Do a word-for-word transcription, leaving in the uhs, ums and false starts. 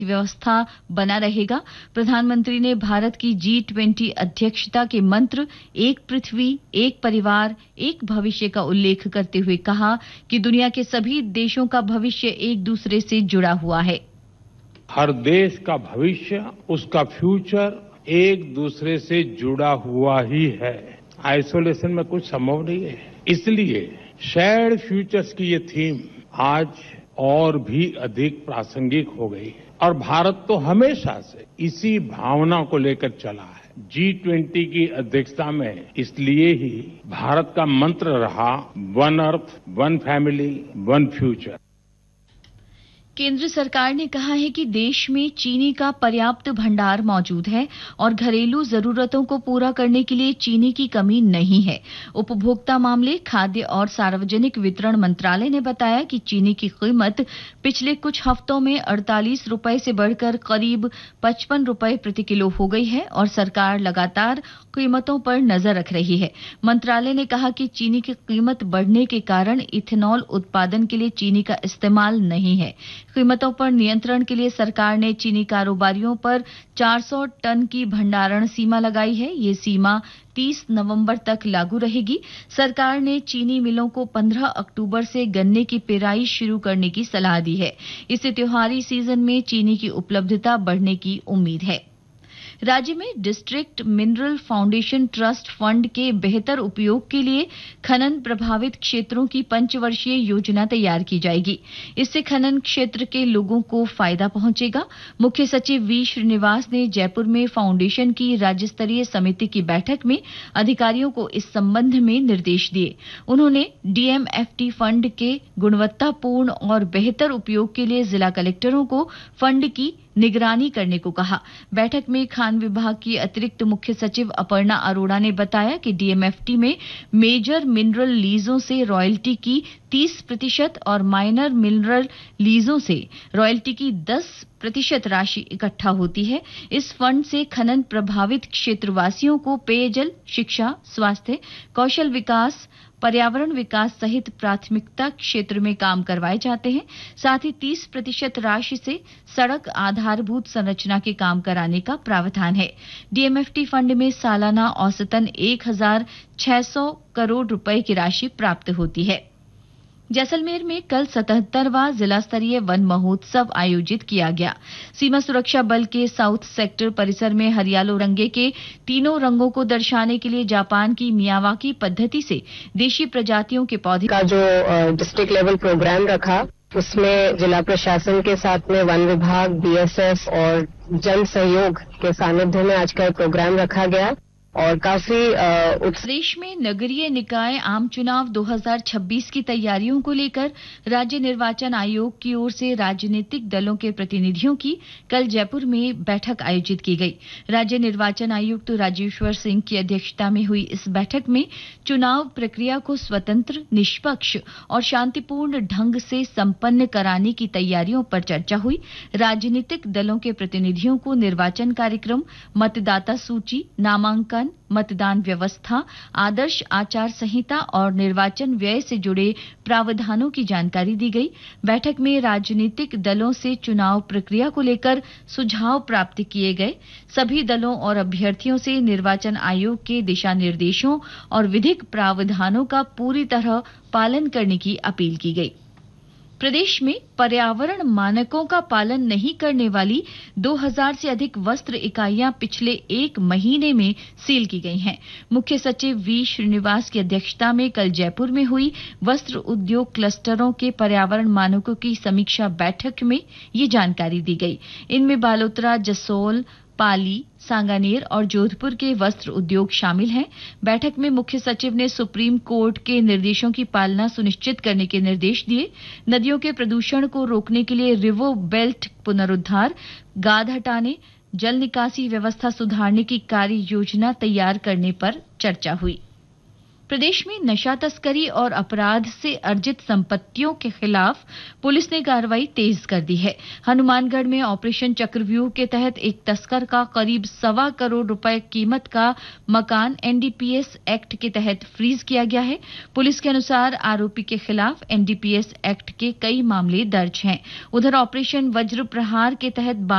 व्यवस्था बना रहेगा। प्रधानमंत्री ने भारत की जी ट्वेंटी अध्यक्षता के मंत्र एक पृथ्वी, एक परिवार, एक भविष्य का उल्लेख करते हुए कहा कि दुनिया के सभी देशों का भविष्य एक दूसरे से जुड़ा हुआ है। हर देश का भविष्य, उसका फ्यूचर एक दूसरे से जुड़ा हुआ ही है। आइसोलेशन में कुछ संभव नहीं है। इसलिए शेयर्ड फ्यूचर्स की ये थीम आज और भी अधिक प्रासंगिक हो गई है और भारत तो हमेशा से इसी भावना को लेकर चला है। जी ट्वेंटी की अध्यक्षता में इसलिए ही भारत का मंत्र रहा one earth, one family, one future. केंद्र सरकार ने कहा है कि देश में चीनी का पर्याप्त भंडार मौजूद है और घरेलू जरूरतों को पूरा करने के लिए चीनी की कमी नहीं है। उपभोक्ता मामले, खाद्य और सार्वजनिक वितरण मंत्रालय ने बताया कि चीनी की कीमत पिछले कुछ हफ्तों में अड़तालीस रुपए से बढ़कर करीब पचपन रुपए प्रति किलो हो गई है और सरकार लगातार कीमतों पर नजर रख रही है। मंत्रालय ने कहा कि चीनी की कीमत बढ़ने के कारण इथेनॉल उत्पादन के लिए चीनी का इस्तेमाल नहीं है। कीमतों पर नियंत्रण के लिए सरकार ने चीनी कारोबारियों पर चार सौ टन की भंडारण सीमा लगाई है। ये सीमा तीस नवंबर तक लागू रहेगी। सरकार ने चीनी मिलों को पंद्रह अक्टूबर से गन्ने की पेराई शुरू करने की सलाह दी है। इससे त्योहारी सीजन में चीनी की उपलब्धता बढ़ने की उम्मीद है। राज्य में district mineral foundation trust fund के बेहतर उपयोग के लिए खनन प्रभावित क्षेत्रों की पंचवर्षीय योजना तैयार की जाएगी। इससे खनन क्षेत्र के लोगों को फायदा पहुंचेगा। मुख्य सचिव वी श्रीनिवास ने जयपुर में फाउंडेशन की राज्य स्तरीय समिति की बैठक में अधिकारियों को इस संबंध में निर्देश दिए। उन्होंने डीएमएफटी फंड के गुणवत्तापूर्ण और बेहतर उपयोग के लिए जिला कलेक्टरों को फंड की निगरानी करने को कहा। बैठक में खान विभाग की अतिरिक्त मुख्य सचिव अपर्णा अरोड़ा ने बताया कि डीएमएफटी में मेजर मिनरल लीजों से रॉयल्टी की तीस प्रतिशत और माइनर मिनरल लीजों से रॉयल्टी की दस प्रतिशत राशि इकट्ठा होती है। इस फंड से खनन प्रभावित क्षेत्रवासियों को पेयजल, शिक्षा, स्वास्थ्य, कौशल विकास, पर्यावरण विकास सहित प्राथमिकता क्षेत्र में काम करवाए जाते हैं। साथ ही तीस प्रतिशत राशि से सड़क आधारभूत संरचना के काम कराने का प्रावधान है। डीएमएफटी फंड में सालाना औसतन एक हजार छह सौ करोड़ रुपए की राशि प्राप्त होती है। जैसलमेर में कल सतहत्तरवां जिला स्तरीय वन महोत्सव आयोजित किया गया। सीमा सुरक्षा बल के साउथ सेक्टर परिसर में हरियालो रंगे के तीनों रंगों को दर्शाने के लिए जापान की मियावाकी पद्धति से देशी प्रजातियों के पौधे का जो डिस्ट्रिक्ट लेवल प्रोग्राम रखा, उसमें जिला प्रशासन के साथ में वन विभाग, बीएसएफ और जन सहयोग के सानिध्य में आज का प्रोग्राम रखा गया और काफी प्रदेश में नगरीय निकाय आम चुनाव दो हज़ार छब्बीस की तैयारियों को लेकर राज्य निर्वाचन आयोग की ओर से राजनीतिक दलों के प्रतिनिधियों की कल जयपुर में बैठक आयोजित की गई। राज्य निर्वाचन आयुक्त तो राजेश्वर सिंह की अध्यक्षता में हुई इस बैठक में चुनाव प्रक्रिया को स्वतंत्र, निष्पक्ष और शांतिपूर्ण ढंग से संपन्न कराने की तैयारियों पर चर्चा हुई। राजनीतिक दलों के प्रतिनिधियों को निर्वाचन कार्यक्रम, मतदाता सूची, नामांकन, मतदान व्यवस्था, आदर्श आचार संहिता और निर्वाचन व्यय से जुड़े प्रावधानों की जानकारी दी गई। बैठक में राजनीतिक दलों से चुनाव प्रक्रिया को लेकर सुझाव प्राप्त किए गए। सभी दलों और अभ्यर्थियों से निर्वाचन आयोग के दिशा निर्देशों और विधिक प्रावधानों का पूरी तरह पालन करने की अपील की गई। प्रदेश में पर्यावरण मानकों का पालन नहीं करने वाली दो हज़ार से अधिक वस्त्र इकाइयां पिछले एक महीने में सील की गई हैं। मुख्य सचिव वी श्रीनिवास की अध्यक्षता में कल जयपुर में हुई वस्त्र उद्योग क्लस्टरों के पर्यावरण मानकों की समीक्षा बैठक में ये जानकारी दी गई। इनमें बालोतरा, जसोल, पाली, सांगानेर और जोधपुर के वस्त्र उद्योग शामिल हैं। बैठक में मुख्य सचिव ने सुप्रीम कोर्ट के निर्देशों की पालना सुनिश्चित करने के निर्देश दिए। नदियों के प्रदूषण को रोकने के लिए रिवर बेल्ट पुनरुद्धार, गाद हटाने, जल निकासी व्यवस्था सुधारने की कार्य योजना तैयार करने पर चर्चा हुई। प्रदेश में नशा तस्करी और अपराध से अर्जित संपत्तियों के खिलाफ पुलिस ने कार्रवाई तेज कर दी है। हनुमानगढ़ में ऑपरेशन चक्रव्यूह के तहत एक तस्कर का करीब सवा करोड़ रुपए कीमत का मकान एनडीपीएस एक्ट के तहत फ्रीज किया गया है। पुलिस के अनुसार आरोपी के खिलाफ एनडीपीएस एक्ट के कई मामले दर्ज हैं। उधर ऑपरेशन वज्र प्रहार के तहत